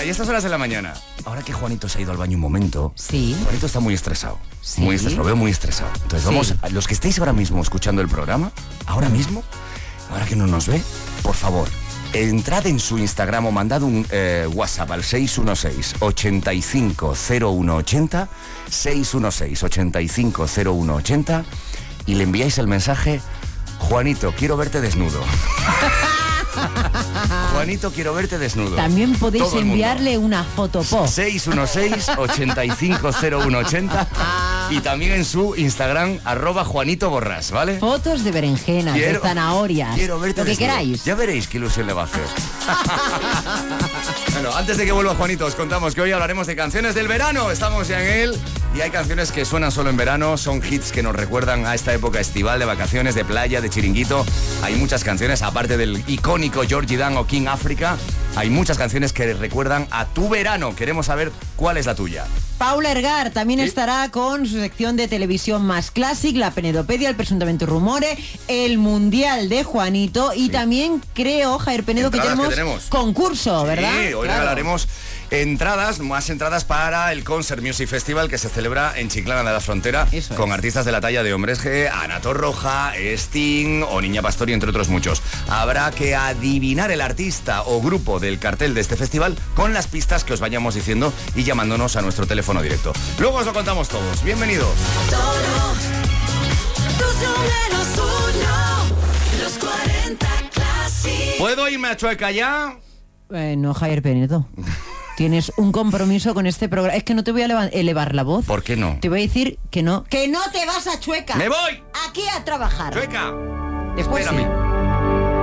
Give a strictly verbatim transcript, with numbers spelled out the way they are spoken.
y estas horas de la mañana. Ahora que Juanito se ha ido al baño un momento. Sí. Juanito está muy estresado. Sí. Muy estresado, lo veo muy estresado. Entonces Sí. vamos, a los que estéis ahora mismo escuchando el programa, ahora mismo, ahora que no nos ve, por favor, entrad en su Instagram o mandad un eh, WhatsApp al seis uno seis, ocho cinco cero uno ocho cero, seis uno seis, ocho cinco cero uno ocho cero y le enviáis el mensaje: Juanito, quiero verte desnudo. Juanito, quiero verte desnudo. También podéis Todo el mundo. enviarle una foto pop. seis uno seis, ocho cinco cero uno ocho cero y también en su Instagram, arroba Juanito Borrás, ¿vale? Fotos de berenjenas, Quiero- de zanahorias, Quiero verte lo que desnudo. queráis. Ya veréis qué ilusión le va a hacer. Bueno, antes de que vuelva Juanito, os contamos que hoy hablaremos de canciones del verano. Estamos ya en él y hay canciones que suenan solo en verano. Son hits que nos recuerdan a esta época estival, de vacaciones, de playa, de chiringuito. Hay muchas canciones, aparte del icónico Georgie Dan o King Africa, hay muchas canciones que recuerdan a tu verano. Queremos saber cuál es la tuya. Paula Ergar también ¿Sí? estará con su sección de televisión más clásica, la Penedopedia, el Presuntamente Rumore, el Mundial de Juanito y Sí. también creo, Javier Penedo, que Entradas tenemos, que tenemos. concurso, ¿verdad? Sí, hoy Claro. regalaremos entradas, más entradas para el Concert Music Festival que se celebra en Chiclana de la Frontera, Eso con es. artistas de la talla de Hombres G, Ana Torroja, Sting o Niña Pastori, entre otros muchos. Habrá que adivinar el artista o grupo del cartel de este festival con las pistas que os vayamos diciendo y llamándonos a nuestro teléfono directo. Luego os lo contamos todos. Bienvenidos. Tus números uno, los cuarenta Classic. ¿Puedo irme a Chueca ya? Eh, no, Javier Penedo. Tienes un compromiso con este programa. Es que no te voy a eleva- elevar la voz. ¿Por qué no? Te voy a decir que no. ¡Que no te vas a Chueca! ¡Me voy! Aquí a trabajar. ¡Chueca! Después sí. Espérame.